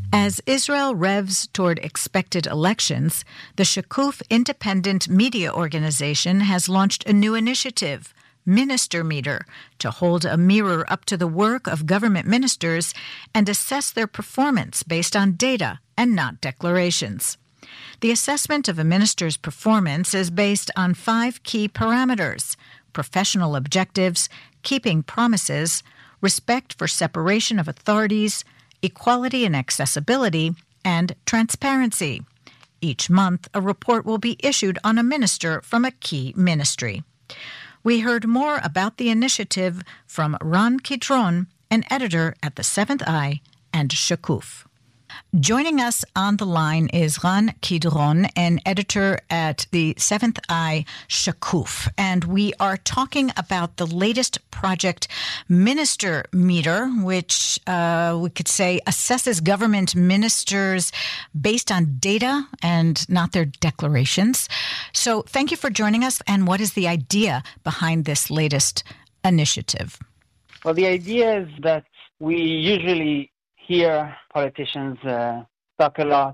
As Israel revs toward expected elections, the Shakuf Independent Media Organization has launched a new initiative, Minister Meter, to hold a mirror up to the work of government ministers and assess their performance based on data and not declarations. The assessment of a minister's performance is based on 5 key parameters: professional objectives, keeping promises, respect for separation of authorities, equality and accessibility, and transparency. Each month, a report will be issued on a minister from a key ministry. We heard more about the initiative from Ran Kidron, an editor at the Seventh Eye and Shakuf. Joining us on the line is Ran Kidron, an editor at the Seventh Eye Shakuf, and we are talking about the latest project, Minister Meter, which we could say assesses government ministers based on data and not their declarations. So thank you for joining us, and what is the idea behind this latest initiative? Well, the idea is that we usually hear politicians talk a lot,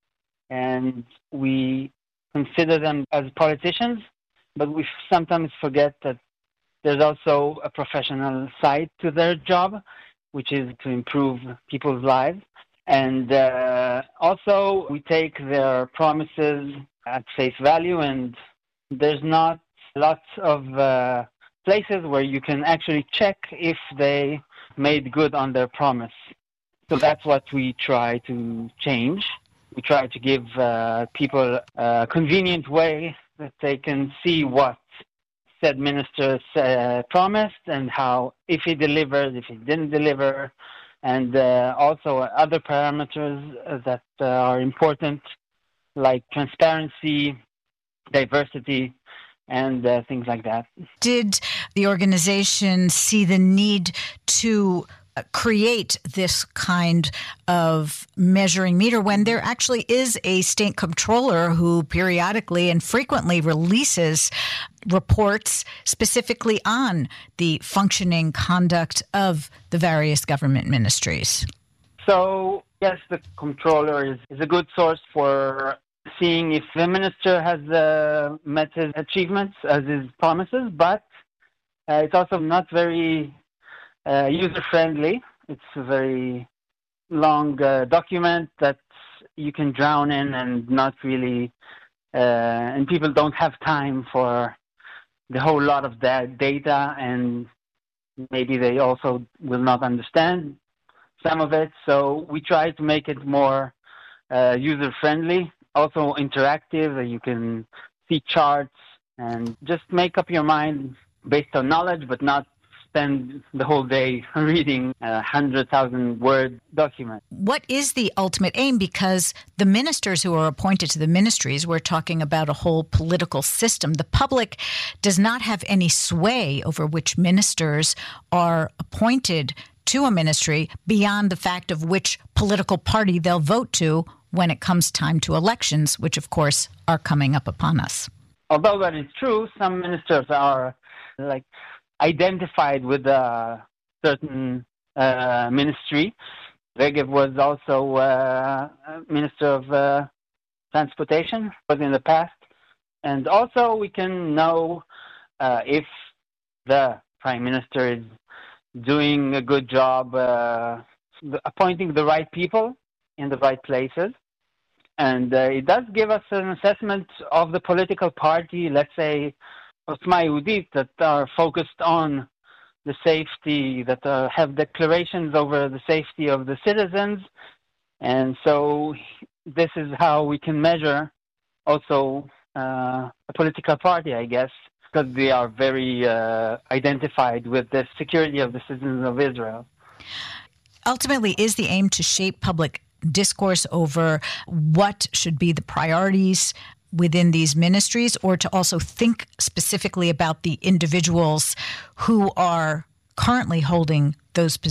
and we consider them as politicians, but we sometimes forget that there's also a professional side to their job, which is to improve people's lives. And also, we take their promises at face value, and there's not lots of places where you can actually check if they made good on their promise. So that's what we try to change. We try to give people a convenient way that they can see what said minister promised and how, if he delivered, if he didn't deliver, and also other parameters that are important, like transparency, diversity, and things like that. Did the organization see the need to create this kind of measuring meter when there actually is a state controller who periodically and frequently releases reports specifically on the functioning conduct of the various government ministries? So, yes, the controller is a good source for seeing if the minister has met his achievements as his promises, but it's also not very user-friendly. It's a very long document that you can drown in and not really, and people don't have time for the whole lot of that data, and maybe they also will not understand some of it. So we try to make it more user-friendly, also interactive. You can see charts and just make up your mind based on knowledge, but not spend the whole day reading a 100,000-word document. What is the ultimate aim? Because the ministers who are appointed to the ministries, we're talking about a whole political system. The public does not have any sway over which ministers are appointed to a ministry beyond the fact of which political party they'll vote to when it comes time to elections, which, of course, are coming up upon us. Although that is true, some ministers are identified with a certain ministry. Regev was also Minister of Transportation, was in the past. And also we can know if the Prime Minister is doing a good job appointing the right people in the right places. And it does give us an assessment of the political party, let's say, Otzma Yehudit, that are focused on the safety, that have declarations over the safety of the citizens. And so this is how we can measure also a political party, I guess, because they are very identified with the security of the citizens of Israel. Ultimately, is the aim to shape public discourse over what should be the priorities within these ministries, or to also think specifically about the individuals who are currently holding those